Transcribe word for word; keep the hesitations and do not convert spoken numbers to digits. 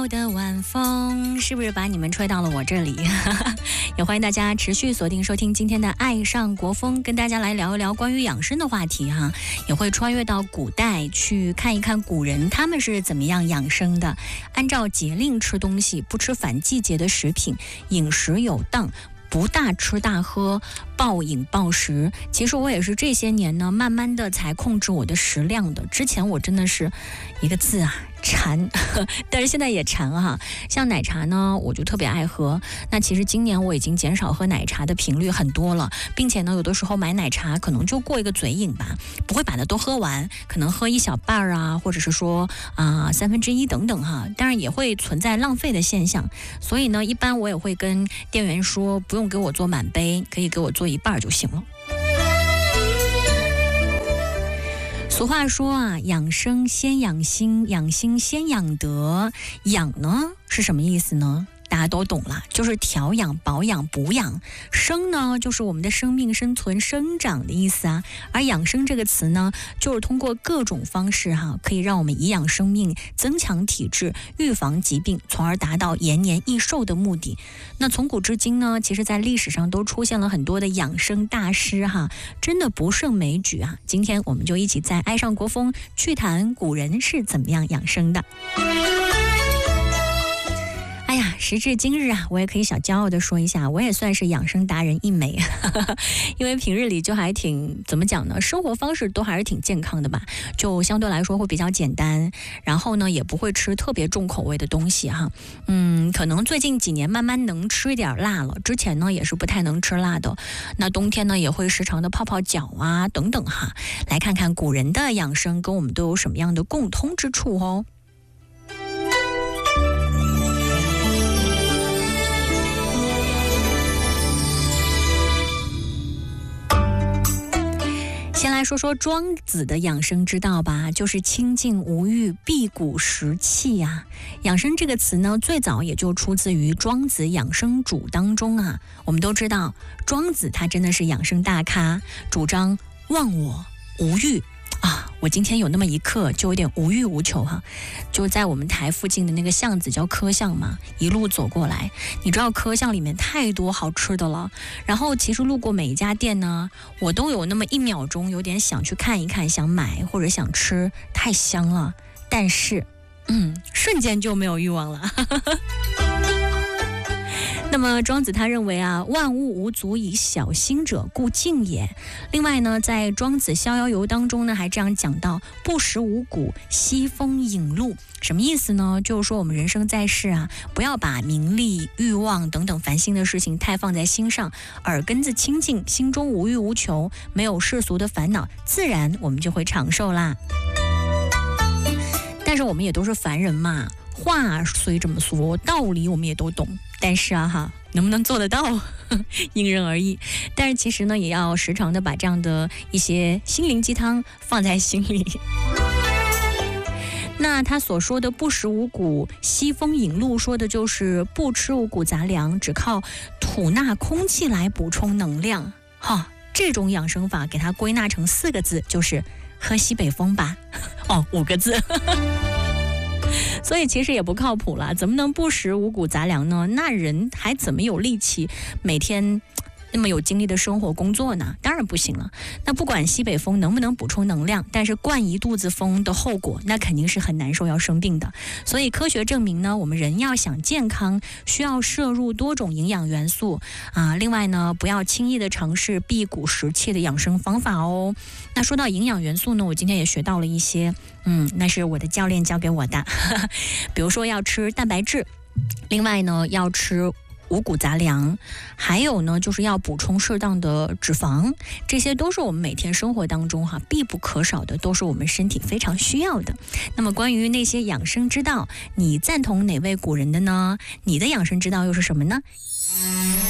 的晚风是不是把你们吹到了我这里？也欢迎大家持续锁定收听今天的爱上国风，跟大家来聊一聊关于养生的话题哈，也会穿越到古代去看一看古人他们是怎么样养生的，按照节令吃东西，不吃反季节的食品，饮食有当，不大吃大喝，暴饮暴食。其实我也是这些年呢，慢慢的才控制我的食量的。之前我真的是一个字啊，馋，但是现在也馋哈。像奶茶呢，我就特别爱喝。那其实今年我已经减少喝奶茶的频率很多了，并且呢，有的时候买奶茶可能就过一个嘴瘾吧，不会把它都喝完，可能喝一小半啊，或者是说啊、呃、三分之一等等哈。当然也会存在浪费的现象，所以呢，一般我也会跟店员说，不用给我做满杯，可以给我做一半就行了。俗话说啊，养生先养心，养心先养德。养呢是什么意思呢？大家都懂了，就是调养、保养、补养。生呢，就是我们的生命、生存、生长的意思啊。而养生这个词呢，就是通过各种方式哈，可以让我们颐养生命、增强体质、预防疾病，从而达到延年益寿的目的。那从古至今呢，其实在历史上都出现了很多的养生大师哈，真的不胜枚举啊。今天我们就一起在爱上国风去谈古人是怎么样养生的。哎呀，时至今日啊，我也可以小骄傲的说一下，我也算是养生达人一枚，因为平日里就还挺怎么讲呢，生活方式都还是挺健康的吧，就相对来说会比较简单，然后呢也不会吃特别重口味的东西哈，嗯，可能最近几年慢慢能吃一点辣了，之前呢也是不太能吃辣的，那冬天呢也会时常的泡泡脚啊等等哈，来看看古人的养生跟我们都有什么样的共通之处哦。先来说说庄子的养生之道吧，就是清静无欲，辟谷食气呀、啊。养生这个词呢，最早也就出自于庄子养生主当中啊。我们都知道，庄子他真的是养生大咖，主张忘我无欲啊。我今天有那么一刻就有点无欲无求哈、啊，就在我们台附近的那个巷子叫科巷嘛，一路走过来，你知道科巷里面太多好吃的了，然后其实路过每一家店呢，我都有那么一秒钟有点想去看一看，想买或者想吃，太香了，但是嗯，瞬间就没有欲望了那么庄子他认为啊，万物无足以小心者，故静也。另外呢，在庄子逍遥游当中呢，还这样讲到：不食五谷，西风饮露。什么意思呢？就是说我们人生在世啊，不要把名利、欲望等等烦心的事情太放在心上，耳根子清净，心中无欲无求，没有世俗的烦恼，自然我们就会长寿啦。但是我们也都是凡人嘛，话虽这么说，道理我们也都懂，但是啊哈，能不能做得到因人而异。但是其实呢，也要时常的把这样的一些心灵鸡汤放在心里。那他所说的不食五谷，西风饮露，说的就是不吃五谷杂粮，只靠吐纳空气来补充能量哈。这种养生法给它归纳成四个字，就是喝西北风吧。哦，五个字所以其实也不靠谱了，怎么能不食五谷杂粮呢？那人还怎么有力气每天那么有精力的生活工作呢？当然不行了。那不管西北风能不能补充能量，但是灌一肚子风的后果，那肯定是很难受，要生病的。所以科学证明呢，我们人要想健康，需要摄入多种营养元素啊。另外呢，不要轻易的尝试辟谷食气的养生方法哦。那说到营养元素呢，我今天也学到了一些，嗯，那是我的教练教给我的。比如说要吃蛋白质，另外呢要吃五谷杂粮，还有呢就是要补充适当的脂肪，这些都是我们每天生活当中哈必不可少的，都是我们身体非常需要的。那么关于那些养生之道，你赞同哪位古人的呢？你的养生之道又是什么呢？